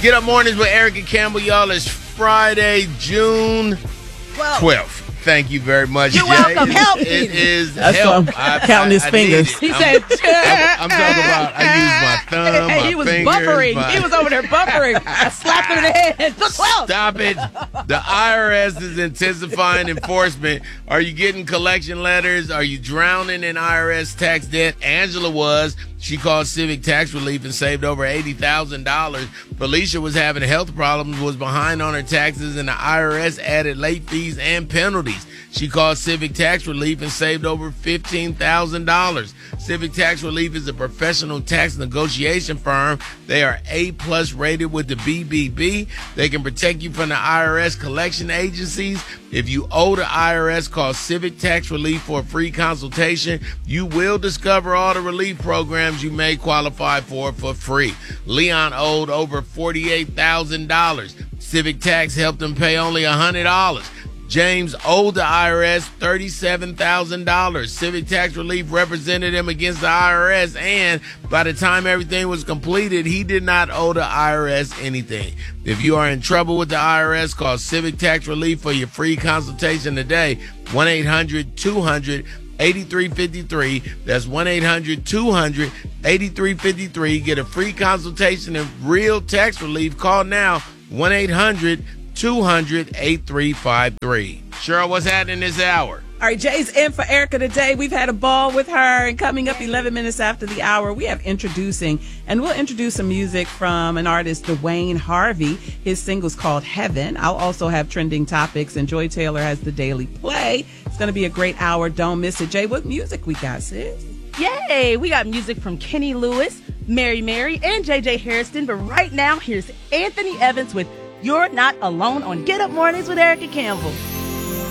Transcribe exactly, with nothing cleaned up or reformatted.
Get Up Mornings with Erica Campbell, y'all. It's Friday, June twelfth. Thank you very much. You're Jay. welcome. It, Help it me. is That's help. why I, I'm counting I, his I fingers. need it. He I'm, said, I'm, I'm talking about I use my thumb, Hey, my he was fingers, buffering. my- He was over there buffering. I slapped him in the head. The twelve. Stop it. The I R S is intensifying enforcement. Are you getting collection letters? Are you drowning in I R S tax debt? Angela was. She called Civic Tax Relief and saved over eighty thousand dollars. Felicia was having health problems, was behind on her taxes, and the I R S added late fees and penalties. She called Civic Tax Relief and saved over fifteen thousand dollars. Civic Tax Relief is a professional tax negotiation firm. They are A-plus rated with the B B B. They can protect you from the I R S collection agencies. If you owe the I R S, call Civic Tax Relief for a free consultation. You will discover all the relief programs you may qualify for for free. Leon owed over forty-eight thousand dollars. Civic Tax helped him pay only one hundred dollars. James owed the I R S thirty-seven thousand dollars. Civic Tax Relief represented him against the I R S, and by the time everything was completed, he did not owe the I R S anything. If you are in trouble with the I R S, call Civic Tax Relief for your free consultation today. one eight hundred two hundred eighty-three fifty-three. That's one eight hundred two hundred eighty-three fifty-three. Get a free consultation and real tax relief. Call now. one eight hundred two hundred eighty-three fifty-three. Cheryl, what's happening this hour? All right, Jay's in for Erica today. We've had a ball with her, and coming up eleven minutes after the hour, we have Introducing, and we'll introduce some music from an artist, Dwayne Harvey. His single's called Heaven. I'll also have Trending Topics, and Joy Taylor has the Daily Play. It's going to be a great hour. Don't miss it. Jay, what music we got, sis? Yay! We got music from Kenny Lewis, Mary Mary, and J J Harrison. But right now, here's Anthony Evans with You're Not Alone on Get Up Mornings with Erica Campbell.